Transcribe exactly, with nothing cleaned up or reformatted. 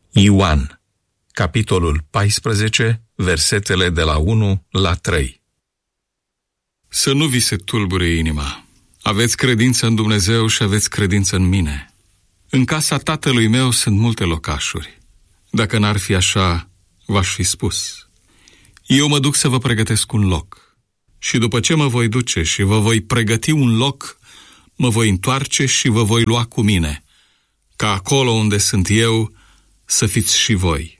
Ioan, capitolul paisprezece, versetele de la unu la trei. Să nu vi se tulbure inima. Aveți credință în Dumnezeu și aveți credință în mine. În casa tatălui meu sunt multe locașuri. Dacă n-ar fi așa, v-aș fi spus. Eu mă duc să vă pregătesc un loc. Și după ce mă voi duce și vă voi pregăti un loc, mă voi întoarce și vă voi lua cu mine, ca acolo unde sunt eu să fiți și voi.